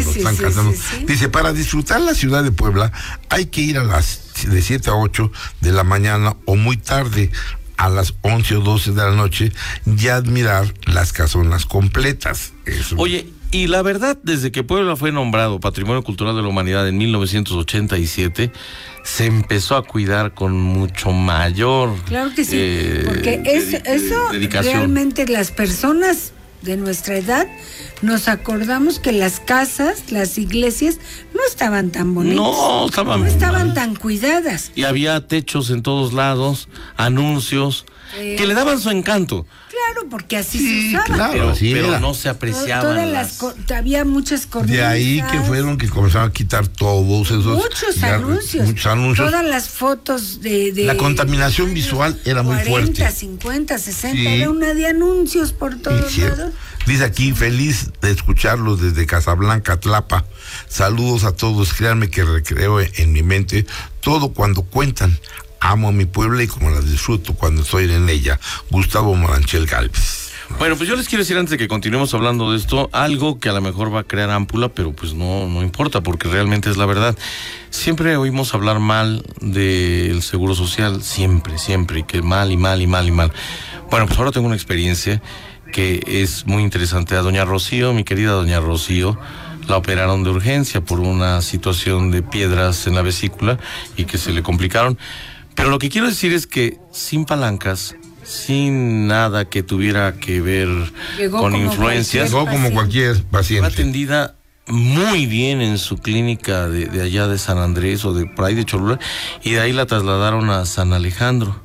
lo están cantando. Sí. Dice, para disfrutar la ciudad de Puebla hay que ir de 7 a 8 de la mañana o muy tarde a las 11 o 12 de la noche y admirar las casonas completas. Eso. Oye, y la verdad, desde que Puebla fue nombrado Patrimonio Cultural de la Humanidad en 1987, se empezó a cuidar con mucho mayor claro que sí, porque eso dedicación. Realmente las personas de nuestra edad nos acordamos que las casas, las iglesias no estaban tan bonitas, no estaban tan cuidadas, y había techos en todos lados, anuncios que le daban su encanto. Claro, porque así se usaba. Claro, pero no se apreciaban. Había muchas cornisas. De ahí que fueron que comenzaron a quitar todos esos... Muchos anuncios. Todas las fotos de la contaminación visual era 40, muy fuerte. 40, 50, 60, era una de anuncios por todos lados. Dice aquí, feliz de escucharlos desde Casablanca, Tlapa. Saludos a todos, créanme que recreo en mi mente todo cuando cuentan. Amo a mi Puebla y como la disfruto cuando estoy en ella. Gustavo Moranchel Gálvez. Bueno, pues yo les quiero decir antes de que continuemos hablando de esto, algo que a lo mejor va a crear ámpula, pero pues no importa, porque realmente es la verdad. Siempre oímos hablar mal del Seguro Social, siempre, y que mal. Bueno, pues ahora tengo una experiencia que es muy interesante. A doña Rocío, mi querida doña Rocío, la operaron de urgencia por una situación de piedras en la vesícula y que se le complicaron. Pero lo que quiero decir es que sin palancas, sin nada que tuviera que ver con influencias, llegó como cualquier paciente. Fue atendida muy bien en su clínica de allá de San Andrés o de por ahí de Cholula, y de ahí la trasladaron a San Alejandro.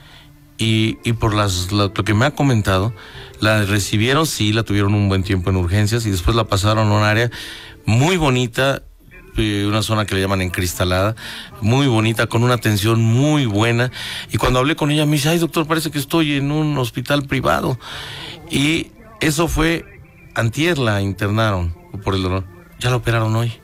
Y por lo que me ha comentado, la recibieron, sí, la tuvieron un buen tiempo en urgencias y después la pasaron a un área muy bonita, una zona que le llaman encristalada, muy bonita, con una atención muy buena. Y cuando hablé con ella me dice, ay doctor, parece que estoy en un hospital privado. Y eso fue antier, la internaron por el dolor. Ya la operaron hoy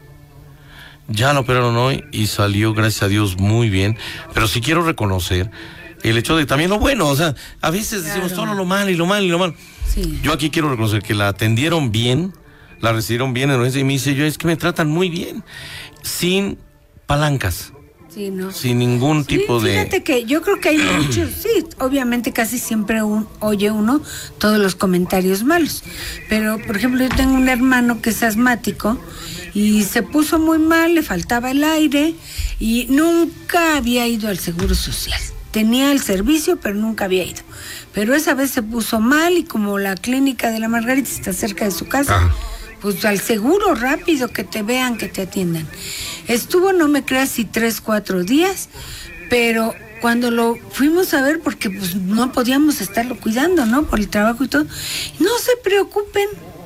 y salió, gracias a Dios, muy bien. Pero sí quiero reconocer el hecho de también lo bueno, o sea, a veces decimos solo lo malo y lo malo. Sí. Yo aquí quiero reconocer que la atendieron bien, la recibieron bien en urgencia, y me dice, es que me tratan muy bien, sin palancas. Sí, ¿no? Sin ningún tipo de... Fíjate que yo creo que hay muchos, sí, obviamente casi siempre oye uno todos los comentarios malos, pero por ejemplo yo tengo un hermano que es asmático y se puso muy mal, le faltaba el aire y nunca había ido al Seguro Social. Tenía el servicio, pero nunca había ido. Pero esa vez se puso mal y como la clínica de la Margarita está cerca de su casa, pues al seguro rápido, que te vean, que te atiendan. Estuvo, no me creas, si 3-4 días, pero cuando lo fuimos a ver, porque pues no podíamos estarlo cuidando, ¿no? Por el trabajo y todo. No se preocupen,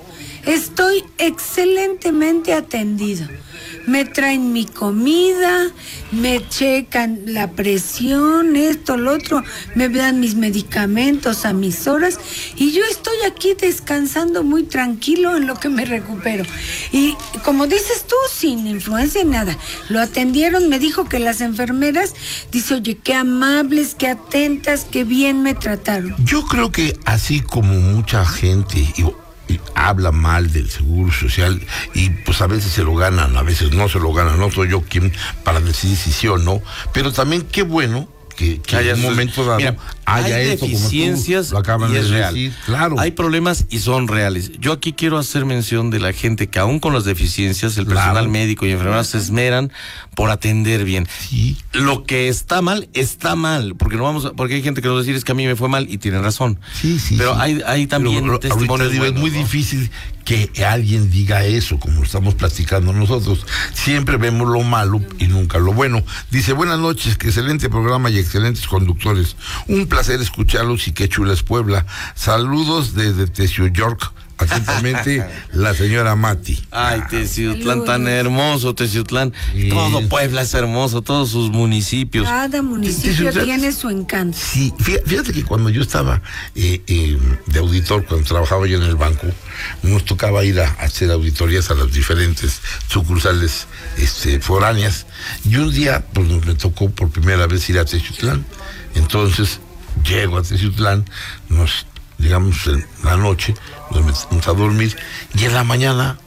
estoy excelentemente atendido. Me traen mi comida, me checan la presión, esto, lo otro, me dan mis medicamentos a mis horas y yo estoy aquí descansando muy tranquilo en lo que me recupero. Y como dices tú, sin influencia en nada, lo atendieron, me dijo que las enfermeras, dice, oye, qué amables, qué atentas, qué bien me trataron. Yo creo que así como mucha gente y habla mal del Seguro Social y pues a veces se lo ganan, a veces no se lo ganan, no soy yo quien para decidir si sí o no, pero también qué bueno que haya un momento dado, haya hay esto, deficiencias, como tú lo acaban de real. decir, claro. Hay problemas y son reales. Yo aquí quiero hacer mención de la gente que aún con las deficiencias, el personal médico y enfermeras se esmeran por atender bien. Sí. Lo que está mal, porque porque hay gente que nos va a decir es que a mí me fue mal y tienen razón. Sí. Pero hay también testimonios buenos, es muy difícil que alguien diga eso, como estamos platicando nosotros. Siempre vemos lo malo y nunca lo bueno. Dice, buenas noches, que excelente programa y excelentes conductores. Un placer escucharlos y qué chula es Puebla. Saludos desde Teciutlán, York. Atentamente, la señora Mati. Ay, Teciutlán, tan hermoso, Teciutlán. Sí. Todo Puebla es hermoso, todos sus municipios. Cada municipio tiene su encanto. Sí, fíjate que cuando yo estaba de auditor, cuando trabajaba yo en el banco, nos tocaba ir a hacer auditorías a las diferentes sucursales foráneas. Y un día, pues me tocó por primera vez ir a Teciutlán. Entonces, llego a Teciutlán, llegamos en la noche, nos metimos a dormir y en la mañana